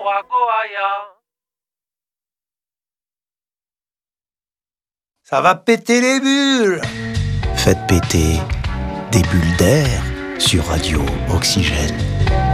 Ça va péter les bulles. Faites péter des bulles d'air sur Radio Oxygène.